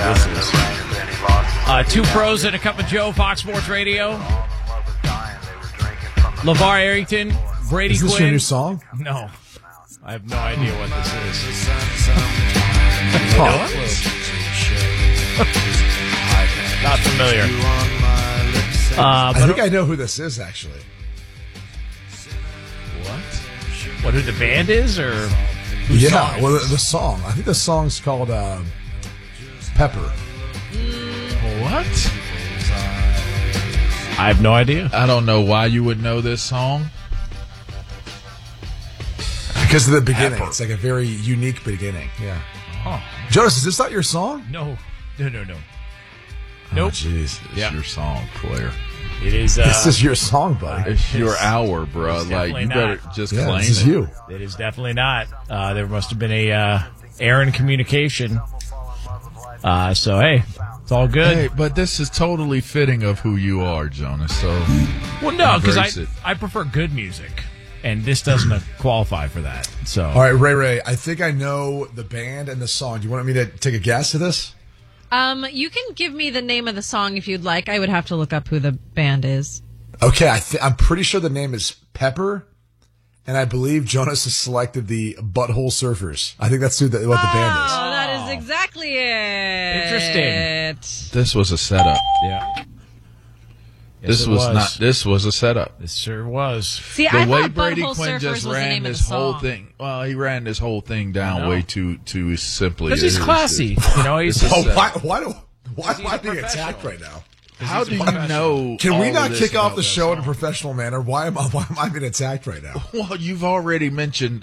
this is. Two pros and a cup of Joe, Fox Sports Radio. LeVar Arrington, Brady Is this Quinn. your new song? No. I have no idea what this is. Not familiar. I think I know who this is, actually. What, who the band is, or whose song Yeah, it well, is? the song. I think the song's called Pepper. What? I have no idea. I don't know why you would know this song. Because of the beginning. Pepper. It's like a very unique beginning. Yeah. Huh. Jonas, is this not your song? No. Nope. Oh, jeez. It's your song, player. It is. This is your song, buddy. It's your hour, bro. it's Like, definitely you better not. just Yeah, claim this is it. you. It is definitely not. There must have been a error in communication. So, hey, it's all good. Hey, but this is totally fitting of who you are, Jonas. So, Well, no, because embrace it. I prefer good music, and this doesn't qualify for that. So, All right, Ray, I think I know the band and the song. Do you want me to take a guess at this? You can give me the name of the song if you'd like. I would have to look up who the band is. Okay, I'm pretty sure the name is Pepper, and I believe Jonas has selected the Butthole Surfers. I think that's what the band is. Oh, that is exactly it. Interesting. this was a setup. yeah. This Yes, it was not. This was a setup. This sure was. See, The I way thought Brady Butthole Quinn Surfers just was the ran name of the this whole song. thing. Well, he ran this whole thing I down know. way too simply. Because he's It is- classy. You know, he's This is- Oh, why am I a being professional. attacked right now? How do you know? Can we all not of this kick off about the that show in a song? professional manner? Why am I being attacked right now? Well, you've already mentioned,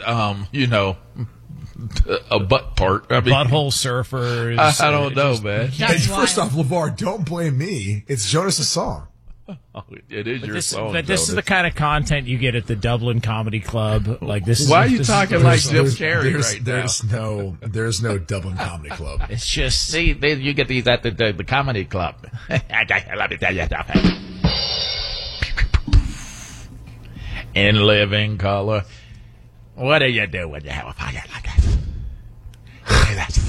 a butt part. I mean, Butthole Surfers. I don't know, man. That's Hey, first wild. off, LeVar, don't blame me. It's Jonas' song. Oh, it is your This, song. but this is the Jonas. kind of content you get at the Dublin Comedy Club. Like this. Is, Why are you this talking is, like There's- Jim Carrey there's, right there's no Dublin Comedy Club. It's just. See, you get these at the comedy club. Let me tell you something. In living color. What do you do when you have a pocket like that?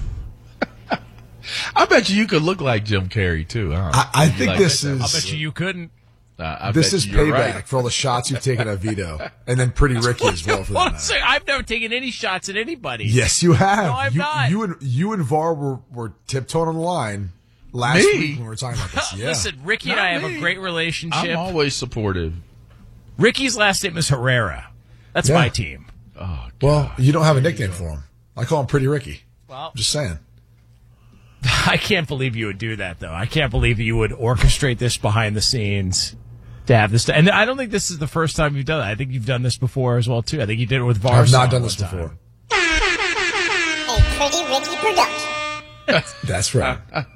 I bet you could look like Jim Carrey too. Huh? I You think like this that? I is bet you couldn't. this bet is you're payback right. for all the shots you've taken at Vito, and then Pretty Ricky as well for that Well, matter. so I've never taken any shots at anybody. Yes, you have. No, I've you, not. You and VAR were tiptoeing on the line last Me? week when we were talking about this. Yeah. Listen, Ricky and Not I have me. a great relationship. I'm always supportive. Ricky's last name is Herrera. That's Yeah. my team. Oh, Well, you don't have a nickname for him. I call him Pretty Ricky. Well, I'm just saying. I can't believe you would do that, though. I can't believe that you would orchestrate this behind the scenes to have this. And I don't think this is the first time you've done that. I think you've done this before as well, too. I think you did it with VAR. I've not done this before. A Pretty Ricky production. That's right.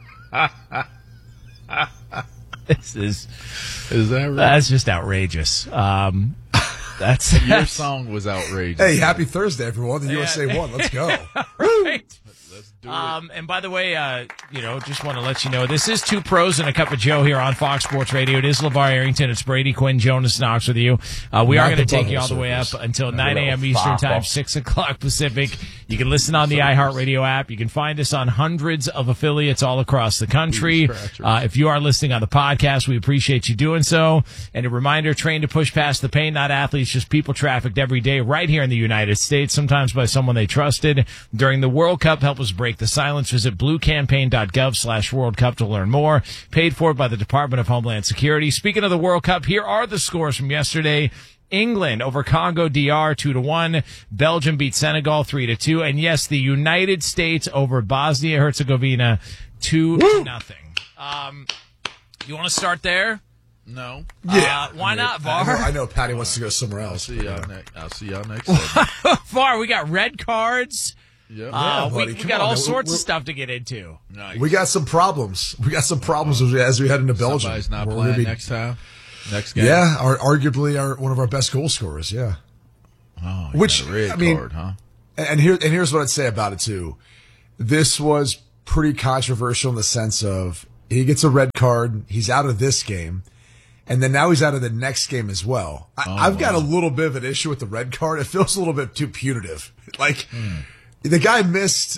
This is is that right? that's just outrageous. That's Your song was outrageous. Hey, happy Thursday, everyone. The USA won. Let's go. right. Let's do it. And by the way, just want to let you know, this is Two Pros and a Cup of Joe here on Fox Sports Radio. It is LeVar Arrington. It's Brady Quinn, Jonas Knox with you. We are Not going to the take you Butthole all the way up Surfers. until 9 a.m. Eastern Time, 6 o'clock Pacific. You can listen on the iHeartRadio app. You can find us on hundreds of affiliates all across the country. If you are listening on the podcast, we appreciate you doing so. And a reminder, train to push past the pain, not athletes, just people trafficked every day right here in the United States, sometimes by someone they trusted. During the World Cup, help us break the silence. Visit bluecampaign.gov/World Cup to learn more. Paid for by the Department of Homeland Security. Speaking of the World Cup, here are the scores from yesterday. England over Congo DR 2-1. Belgium beat Senegal 3-2. And yes, the United States over Bosnia Herzegovina 2-0. You want to start there? No. Yeah. Why not, I VAR? know Patty wants to go somewhere else. I'll see y'all next segment. VAR, we got red cards. Yep. buddy, We come got on, all man. sorts of We're- stuff to get into. Nice. We got some problems. As we head into Belgium. Somebody's not We're playing gonna be- next time. Next game. Yeah, arguably one of our best goal scorers. Yeah. Oh, you Which, got a red I mean- card, huh? And here's what I'd say about it too. This was pretty controversial in the sense of he gets a red card, he's out of this game, and then now he's out of the next game as well. I've got a little bit of an issue with the red card. It feels a little bit too punitive. Like the guy missed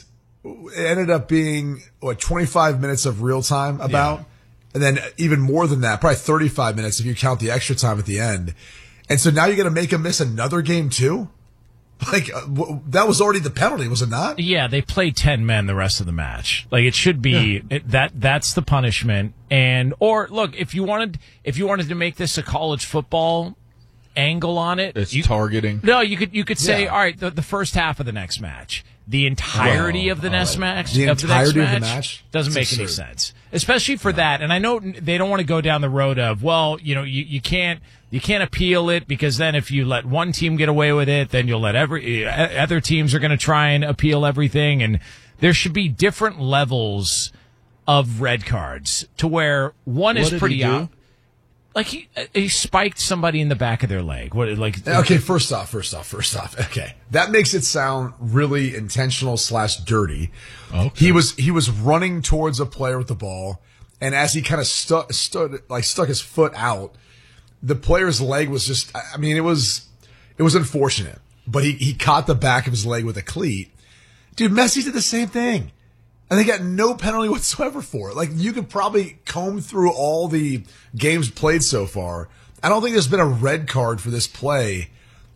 it ended up being 25 minutes of real time about, and then even more than that, probably 35 minutes if you count the extra time at the end. And so now you're going to make him miss another game too? Like, that was already the penalty, was it not? Yeah, they played 10 men the rest of the match. Like, it should be that's the punishment. Or look, if you wanted to make this a college football angle on it, it's targeting. No, you could say, all right, the first half of the next match, the entirety of the next match, doesn't make any sense, especially for that. And I know they don't want to go down the road of, well, you can't appeal it, because then if you let one team get away with it, then you'll let other teams are going to try and appeal everything. And there should be different levels of red cards to where one is pretty out. Like he spiked somebody in the back of their leg. Okay, first off. Okay. That makes it sound really intentional / dirty. Okay. He was running towards a player with the ball, and as he kind of stuck his foot out, the player's leg was just, it was unfortunate, but he caught the back of his leg with a cleat. Dude, Messi did the same thing. And they got no penalty whatsoever for it. Like, you could probably comb through all the games played so far. I don't think there's been a red card for this play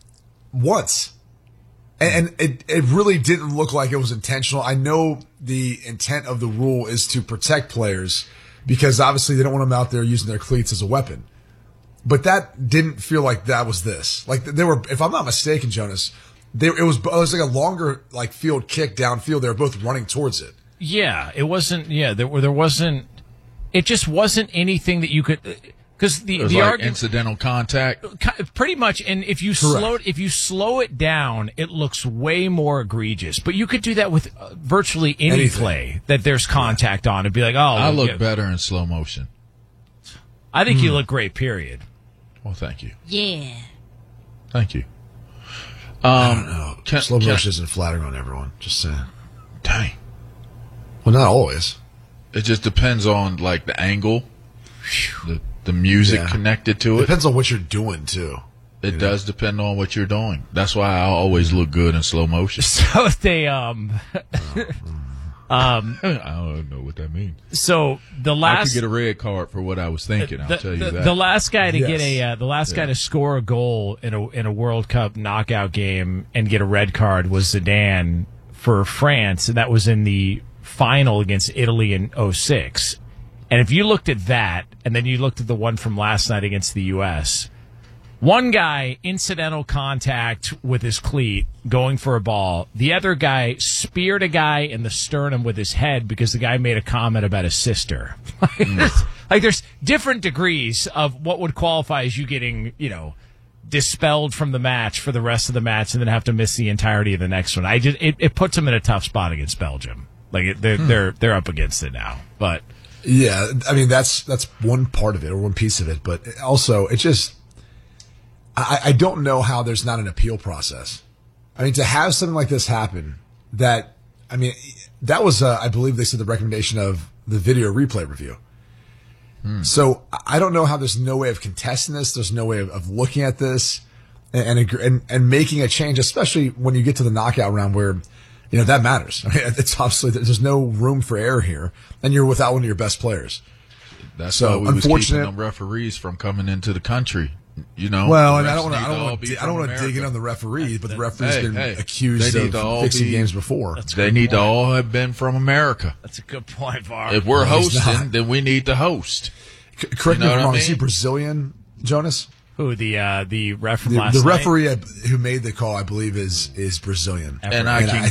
once. And it really didn't look like it was intentional. I know the intent of the rule is to protect players, because obviously they don't want them out there using their cleats as a weapon. But that didn't feel like that was this. Like, they were, if I'm not mistaken, Jonas, it was like a longer field kick downfield. They were both running towards it. Yeah, it wasn't. Yeah, there wasn't. It just wasn't anything that you could, because the argument, incidental contact, pretty much. And if you slow it down, it looks way more egregious. But you could do that with virtually any play that there's contact on, and be like, oh, I look better in slow motion. I think you look great. Period. Well, thank you. Yeah. Thank you. I don't know. Slow motion isn't flattering on everyone. Just saying. Dang. Well, not always. It just depends on the angle, the music connected to it. Depends on what you're doing too. It does depend on what you're doing. That's why I always look good in slow motion. So they I don't know what that means. So I could get a red card for what I was thinking. I'll tell you that. The last guy to get guy to score a goal in a World Cup knockout game and get a red card was Zidane for France, and that was in the final against Italy in 2006. And if you looked at that, and then you looked at the one from last night against the U.S., one guy, incidental contact with his cleat, going for a ball. The other guy speared a guy in the sternum with his head because the guy made a comment about his sister. There's different degrees of what would qualify as you getting, dispelled from the match for the rest of the match and then have to miss the entirety of the next one. It puts them in a tough spot against Belgium. They're up against it now. But yeah, that's one part of it, or one piece of it. But also, it just, I don't know how there's not an appeal process. To have something like this happen, that was, I believe they said, the recommendation of the video replay review. So I don't know how there's no way of contesting this. There's no way of looking at this and making a change, especially when you get to the knockout round where, that matters. It's obviously, there's no room for error here, and you're without one of your best players. That's why we was keeping them referees from coming into the country. Well, and I don't want to dig in on the referee, but the referee's been accused of fixing games before. They need to all have been from America. That's a good point, Var. If we're hosting, then we need to host. Correct me if I'm wrong. Is he Brazilian, Jonas? Who, the ref from last night? The referee who made the call, I believe, is Brazilian. And I can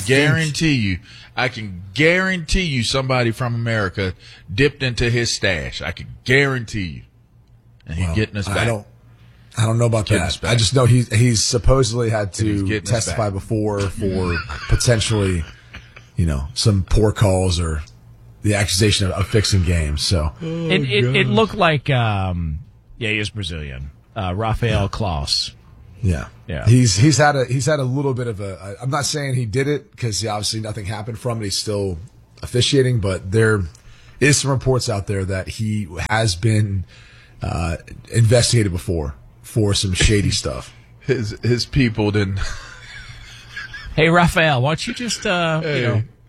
guarantee you somebody from America dipped into his stash. I can guarantee you. And he's getting us back. I don't know about that. I just know he's supposedly had to testify before for potentially, some poor calls or the accusation of fixing games. So it looked like, he is Brazilian. Rafael Klaus. Yeah. He's had a little bit of I'm not saying he did it, because obviously nothing happened from it. He's still officiating, but there is some reports out there that he has been investigated before for some shady stuff. His people didn't. Hey, Rafael, why don't you just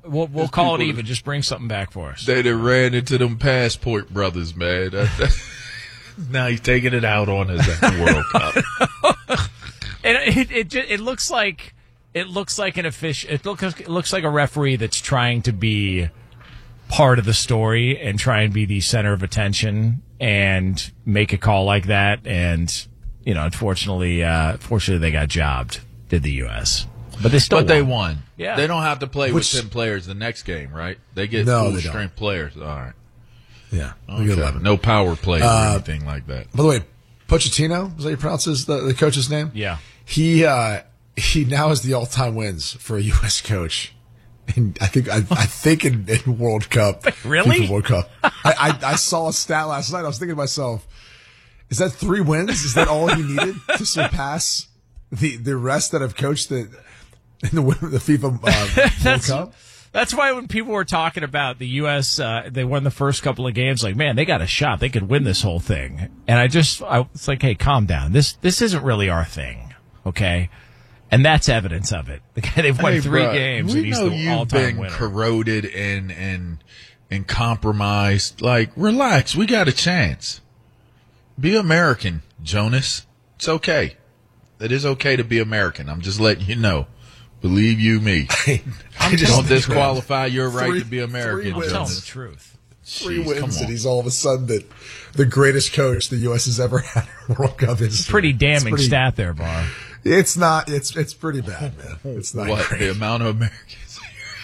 We'll call it even. Just bring something back for us. They done ran into them Passport brothers, man. Now he's taking it out on us at the World Cup. And it looks like an official. It looks like a referee that's trying to be part of the story and try and be the center of attention and make a call like that. And unfortunately, they got jobbed. Did the U.S. But they won. Yeah, they don't have to play with 10 players the next game, right? They get full strength players. All right. Yeah, we get 11. No power play or anything like that. By the way, Pochettino, is that you pronounce the coach's name? Yeah. He now has the all-time wins for a U.S. coach. And I think in World Cup. Really? FIFA World Cup. I saw a stat last night. I was thinking to myself, is that 3 wins? Is that all he needed to surpass the rest that have coached in the FIFA World Cup? That's why when people were talking about the U.S., they won the first couple of games, like, man, they got a shot. They could win this whole thing. And it's like, hey, calm down. This isn't really our thing, okay? And that's evidence of it. They've won 3 games, and he's the all-time winner. You've been corroded and compromised. Like, relax. We got a chance. Be American, Jonas. It's okay. It is okay to be American. I'm just letting you know. Believe you me. Don't disqualify your right to be American. I'm telling the truth. 3 wins, and he's all of a sudden the greatest coach the U.S. has ever had in World Cup history. It's a pretty damning stat there, Bar. It's not. It's pretty bad, man. It's not what great. The amount of Americans.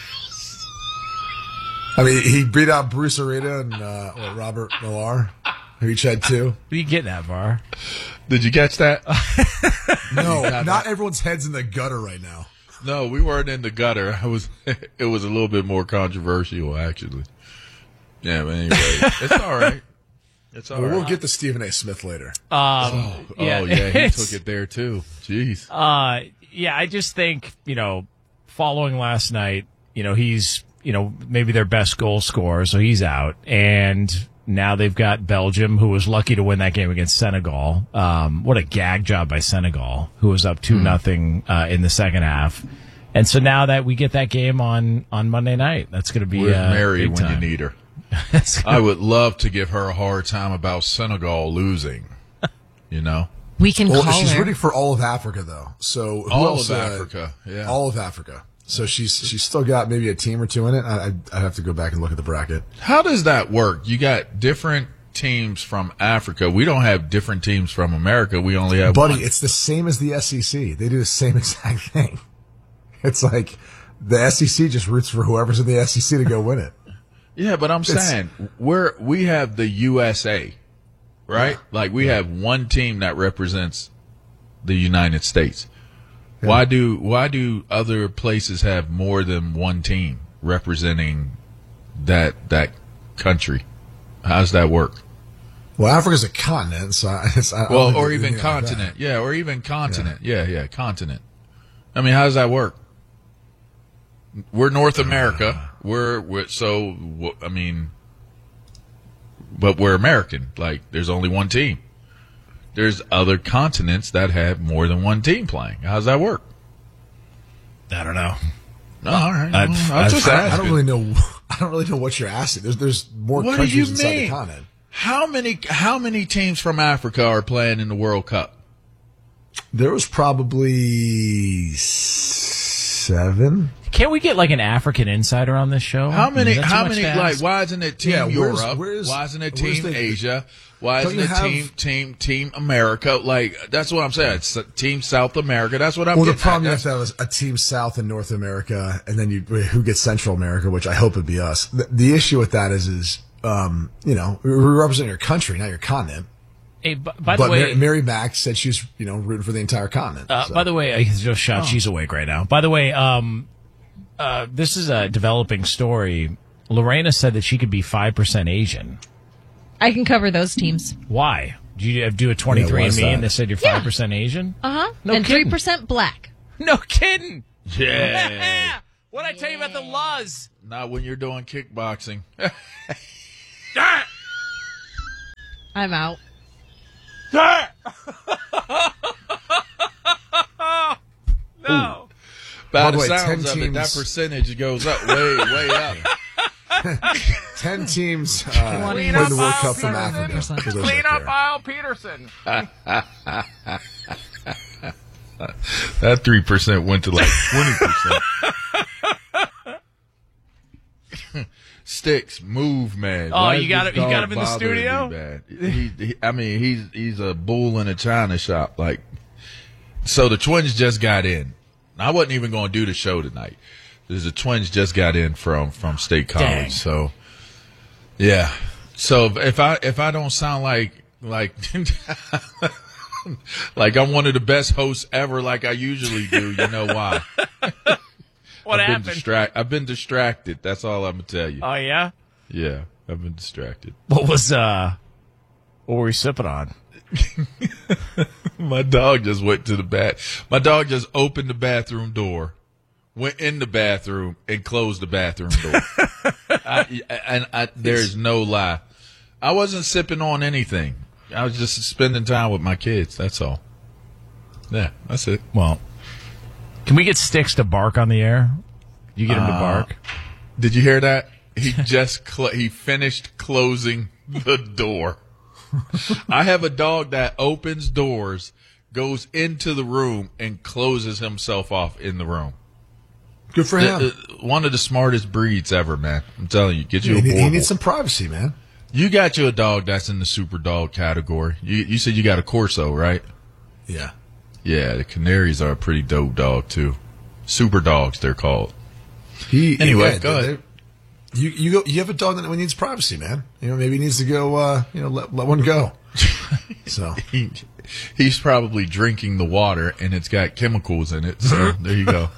I mean, he beat out Bruce Arena and Robert Millar, who each had 2. What are you getting at, Bar? Did you catch that? No, not everyone's head's in the gutter right now. No, we weren't in the gutter. It was a little bit more controversial, actually. Yeah, but anyway, it's all right. It's all right. We'll get to Stephen A. Smith later. Yeah, he took it there too. Jeez. Yeah, I just think following last night, he's maybe their best goal scorer, so he's out, and now they've got Belgium, who was lucky to win that game against Senegal. What a gag job by Senegal, who was up 2-0 in the second half. And so now that we get that game on Monday night, that's going to be Mary when time. you need her. I would love to give her a hard time about Senegal losing. We can call her. She's rooting for all of Africa, though. So all of Africa, yeah, all of Africa. So she's still got maybe a team or 2 in it. I'd have to go back and look at the bracket. How does that work? You got different teams from Africa. We don't have different teams from America. We only have Buddy, one. it's the same as the SEC. They do the same exact thing. It's like the SEC just roots for whoever's in the SEC to go win it. Yeah, but I'm saying we have the USA, right? Yeah. Like we have one team that represents the United States. Yeah. Why do other places have more than one team representing that country? How does that work? Well, Africa's a continent, so or even continent. Like or even continent. Yeah, continent. I mean, how does that work? We're North America. But we're American. Like, there's only one team. There's other continents that have more than one team playing. How does that work? I don't know. No, all right. I'm just asking. I don't really know. I don't really know what you're asking. There's more countries inside the continent. How many teams from Africa are playing in the World Cup? There was probably 7. Can't we get like an African insider on this show? How many? Like, why isn't it Team Europe? Why isn't it Team Asia? Why isn't it Team America? Like, that's what I'm saying. It's Team South America. That's what I'm. Well, the problem you have to have is a Team South and North America, and then who gets Central America, which I hope would be us. The issue with that is we represent your country, not your continent. Hey, by the way, Mary Mack said she was, rooting for the entire continent. By the way, I just shot. She's awake right now. By the way, this is a developing story. Lorena said that she could be 5% Asian. I can cover those teams. Why? Did you do a 23andMe and they said you're 5% Asian? Uh-huh. No and kidding. 3% black. No kidding. Yeah. What'd I tell you about the Luz? Not when you're doing kickboxing. I'm out. No. By the the way, sounds 10 of it, that teams- percentage goes up, way up. 10 teams playing the World Cup from Africa. For those Clean out up there. Isle Peterson. That 3% went to like 20%. Sticks, move, man. Oh, Why you is got this him- you got dog him in the bothering studio? me, man? He's a bull in a china shop. Like, so the Twins just got in. I wasn't even going to do the show tonight. The Twins just got in from State College. Dang. So, yeah. So if I don't sound like like I'm one of the best hosts ever, like I usually do, you know why? What happened? I've been distracted. That's all I'm gonna tell you. Oh, yeah? Yeah, I've been distracted. What were we sipping on? My dog just went to the bath. My dog just opened the bathroom door, went in the bathroom, and closed the bathroom door. There's no lie. I wasn't sipping on anything. I was just spending time with my kids. That's all. Yeah, that's it. Well, can we get Sticks to bark on the air? You get him to bark? Did you hear that? He just he finished closing the door. I have a dog that opens doors, goes into the room, and closes himself off in the room. Good for him. One of the smartest breeds ever, man. I'm telling you. Get you a He Borbal. needs some privacy, man. You got you a dog that's in the super dog category. You said you got a Corso, right? Yeah. Yeah, the Canaries are a pretty dope dog, too. Super dogs, they're called. Anyway, go ahead. You have a dog that needs privacy, man. You know, maybe he needs to go. Let one go. So He's probably drinking the water, and it's got chemicals in it. So there you go.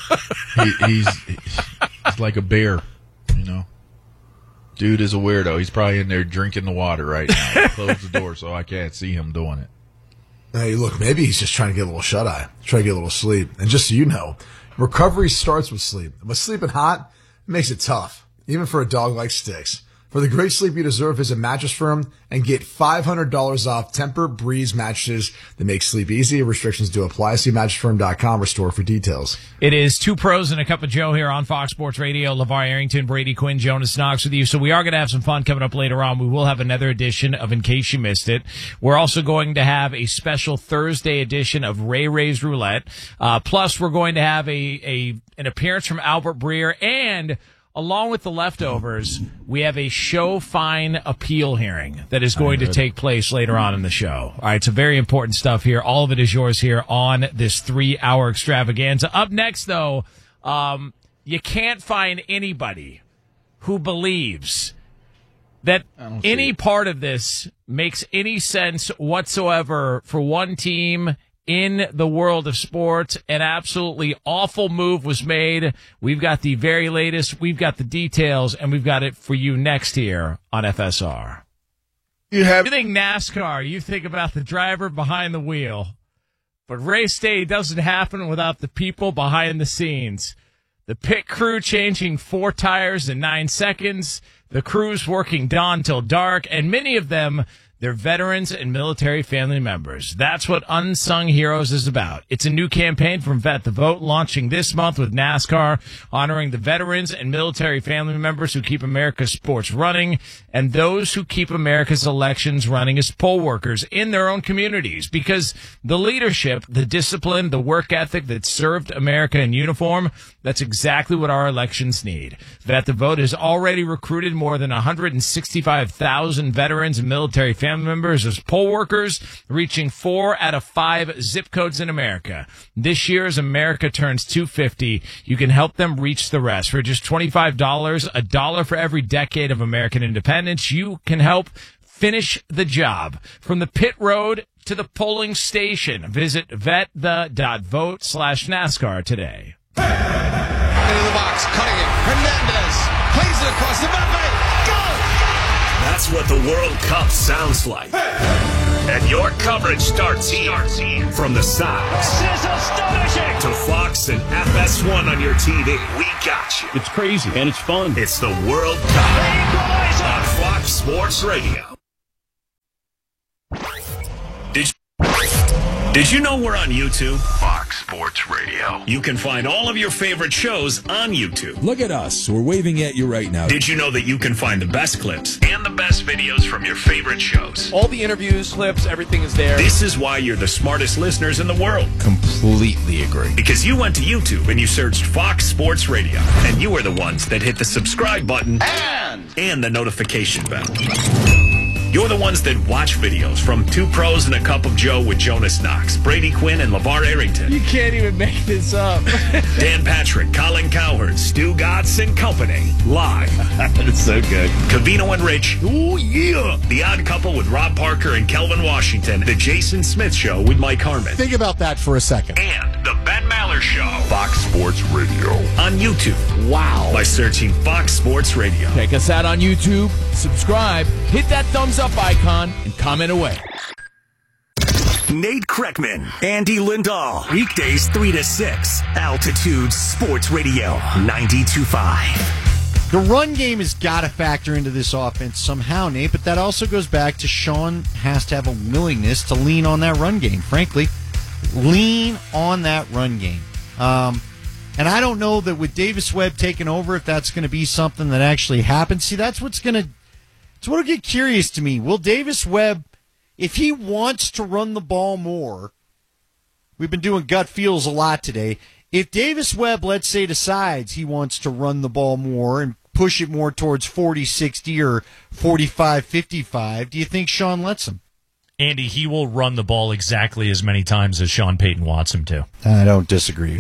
He's like a bear, you know. Dude is a weirdo. He's probably in there drinking the water right now. Close the door so I can't see him doing it. hey, look, maybe he's just trying to get a little shut eye, try to get a little sleep. And just so you know, recovery starts with sleep. But sleeping hot makes it tough, even for a dog like Sticks. For the great sleep you deserve, visit Mattress Firm and get $500 off Tempur-Breeze mattresses that make sleep easy. Restrictions do apply. See mattressfirm.com or store for details. It is Two Pros and a Cup of Joe here on Fox Sports Radio. LeVar Arrington, Brady Quinn, Jonas Knox with you. So we are going to have some fun coming up later on. We will have another edition of In Case You Missed It. We're also going to have a special Thursday edition of Ray Ray's Roulette. Plus, we're going to have an appearance from Albert Breer, and along with the leftovers, we have a show fine appeal hearing that is going to take place later on in the show. All right, so very important stuff here. All of it is yours here on this 3-hour extravaganza. Up next, though, you can't find anybody who believes that any part of this makes any sense whatsoever for one team in the world of sports. An absolutely awful move was made. We've got the very latest. We've got the details, and we've got it for you next here on FSR. You think NASCAR, you think about the driver behind the wheel. But race day doesn't happen without the people behind the scenes. The pit crew changing 4 tires in 9 seconds. The crews working dawn till dark, and many of them, they're veterans and military family members. That's what Unsung Heroes is about. It's a new campaign from Vet the Vote, launching this month with NASCAR, honoring the veterans and military family members who keep America's sports running, and those who keep America's elections running as poll workers in their own communities. Because the leadership, the discipline, the work ethic that served America in uniform, that's exactly what our elections need. Vet the Vote has already recruited more than 165,000 veterans and military family members as poll workers, reaching 4 out of 5 zip codes in America. This year, as America turns 250, you can help them reach the rest. For just $25, $1 for every decade of American independence, you can help finish the job. From the pit road to the polling station, visit vetthe.vote/NASCAR today. Into the box, cutting it. Hernandez plays it across the Mbappe. That's what the World Cup sounds like. And your coverage starts here. From the sides This is astonishing. to Fox and FS1 on your TV. We got you. It's crazy and it's fun. It's the World Cup on Fox Sports Radio. Did you know we're on YouTube? Fox Sports Radio. You can find all of your favorite shows on YouTube. Look at us. We're waving at you right now. Did you know that you can find the best clips and the best videos from your favorite shows? All the interviews, clips, everything is there. This is why you're the smartest listeners in the world. Completely agree. Because you went to YouTube and you searched Fox Sports Radio. And you were the ones that hit the subscribe button and the notification bell. You're the ones that watch videos from Two Pros and a Cup of Joe with Jonas Knox, Brady Quinn, and LeVar Arrington. You can't even make this up. Dan Patrick, Colin Cowherd, Stu Gatz and Company. Live. That's so good. Cavino and Rich. Ooh, yeah. The Odd Couple with Rob Parker and Kelvin Washington. The Jason Smith Show with Mike Harmon. Think about that for a second. And the Ben Maller Show. Fox Sports Radio. On YouTube. Wow. By searching Fox Sports Radio. Check us out on YouTube. Subscribe. Hit that thumbs up icon and comment away. Nate Kreckman, Andy Lindahl. Weekdays 3 to 6. Altitude Sports Radio 92.5. The run game has got to factor into this offense somehow, Nate, but that also goes back to Sean has to have a willingness to lean on that run game. Frankly, lean on that run game. And I don't know that with Davis Webb taking over, if that's going to be something that actually happens. See, that's what'll get curious to me. Will Davis Webb, if he wants to run the ball more, we've been doing gut feels a lot today. If Davis Webb, let's say, decides he wants to run the ball more and push it more towards 40-60 or 45-55, do you think Sean lets him? Andy, he will run the ball exactly as many times as Sean Payton wants him to. I don't disagree.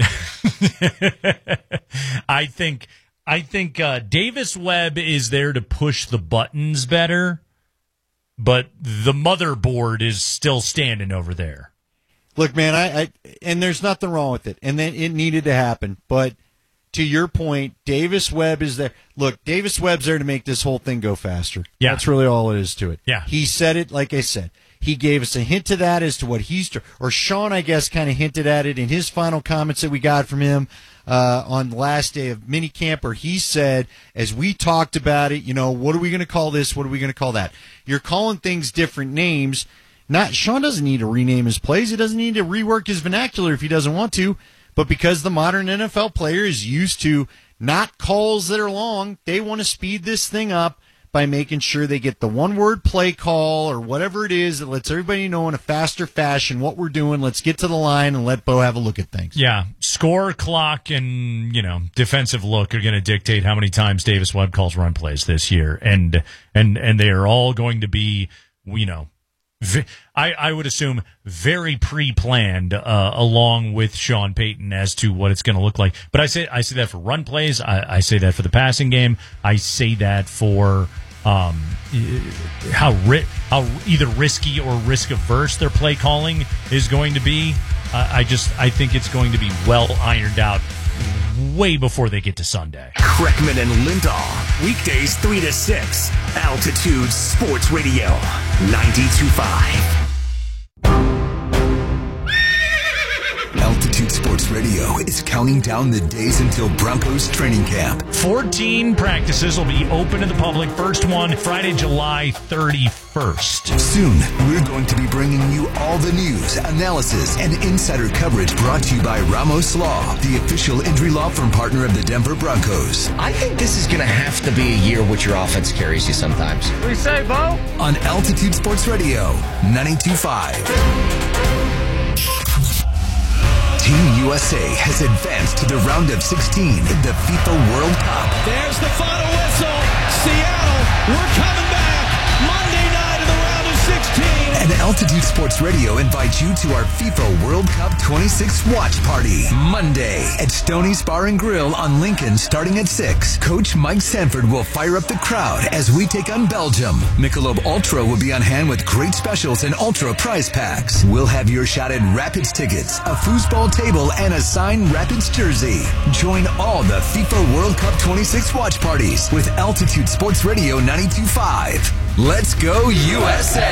I think Davis Webb is there to push the buttons better, but the motherboard is still standing over there. Look, man, and there's nothing wrong with it, and then it needed to happen. But to your point, Davis Webb is there. Look, Davis Webb's there to make this whole thing go faster. Yeah. That's really all it is to it. Yeah. He said it, like I said. He gave us a hint to that as to what or Sean, I guess, kind of hinted at it in his final comments that we got from him on the last day of minicamp, where he said, as we talked about it, what are we going to call this? What are we going to call that? You're calling things different names. Sean doesn't need to rename his plays. He doesn't need to rework his vernacular if he doesn't want to. But because the modern NFL player is used to not calls that are long, they want to speed this thing up by making sure they get the one-word play call or whatever it is that lets everybody know in a faster fashion what we're doing. Let's get to the line and let Bo have a look at things. Yeah, score, clock, and defensive look are going to dictate how many times Davis Webb calls run plays this year, and they are all going to be, I would assume very pre-planned along with Sean Payton as to what it's going to look like. But I say that for run plays. I say that for the passing game. I say that for how either risky or risk averse their play calling is going to be. I think it's going to be well ironed out way before they get to Sunday. Kreckman and Lindahl. Weekdays 3 to 6. Altitude Sports Radio 92.5. Altitude Sports Radio is counting down the days until Broncos training camp. 14 practices will be open to the public. First one, Friday, July 31st. Soon, we're going to be bringing you all the news, analysis, and insider coverage brought to you by Ramos Law, the official injury law firm partner of the Denver Broncos. I think this is going to have to be a year which your offense carries you sometimes. What do you say, Bo? On Altitude Sports Radio, 92.5. Team USA has advanced to the round of 16 in the FIFA World Cup. There's the final whistle. Seattle, we're coming back. Monday night in the round of 16. And Altitude Sports Radio invites you to our FIFA World Cup 26 watch party. Monday at Stoney's Bar and Grill on Lincoln starting at 6. Coach Mike Sanford will fire up the crowd as we take on Belgium. Michelob Ultra will be on hand with great specials and Ultra prize packs. We'll have your shot at Rapids tickets, a foosball table, and a signed Rapids jersey. Join all the FIFA World Cup 26 watch parties with Altitude Sports Radio 92.5. Let's go USA!